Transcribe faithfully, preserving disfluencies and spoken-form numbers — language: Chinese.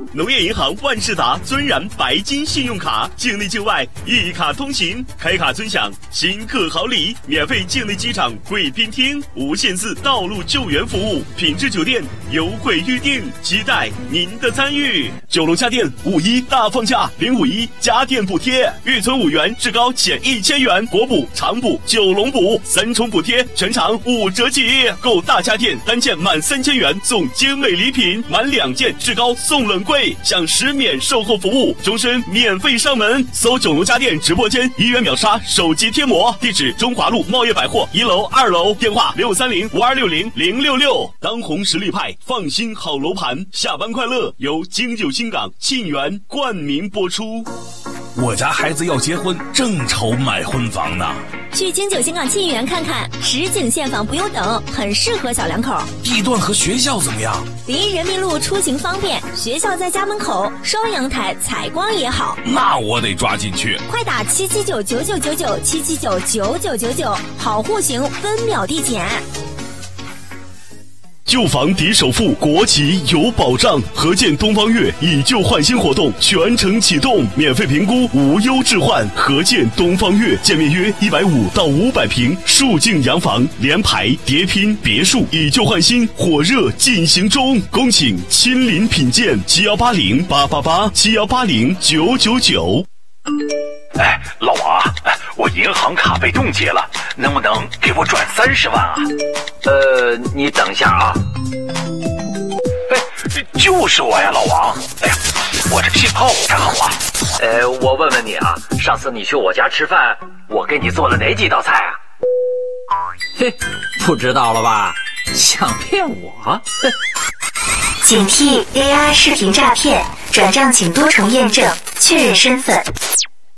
农业银行万事达尊燃白金信用卡，境内境外一卡通行，开卡尊享新客好礼，免费境内机场贵宾厅，无限次道路救援服务，品质酒店优惠预订，期待您的参与。九龙家电五一大放价，零五一家电补贴，预存五元至高减一千元，国补、长补、九龙补三重补贴，全场五折起。购大家电单件满三千元送精美礼品，满两件至高送冷柜，享十免售后服务，终身免费上门。搜九龙家电直播间，一元秒杀手机贴膜，地址中华路茂业百货一楼、二楼，电话六三零五二六零零六六。当红实力派，放心好楼盘，下班快乐由京九新港沁园冠名播出。 我家孩子要结婚，正愁买婚房呢。 去京九新港沁园看看，实景现房不用等，很适合小两口。 地段和学校怎么样？ 离人民路出行方便，学校在家门口，双阳台，采光也好。 那我得抓紧去。 快打七七九九九九九七七九九九九九，好户型分秒递减。 旧房抵首付，国企有保障。合建东方悦以旧换新活动全程启动，免费评估，无忧置换。合建东方悦，建面约一百五到五百平，竖境洋房，联排、叠拼、别墅，以旧换新，火热进行中。恭请亲临品鉴，七幺八零八八八，七幺八零九九九。 哎，老王啊，我银行卡被冻结了，能不能给我转三十万啊？ 呃，你等一下啊。 哎，就是我呀，老王。哎呀，我这信号不太好啊。 呃，我问问你啊，上次你去我家吃饭，我给你做了哪几道菜啊？ 嘿，不知道了吧？想骗我？ 警惕 A I 视频诈骗，转账请多重验证，确认身份。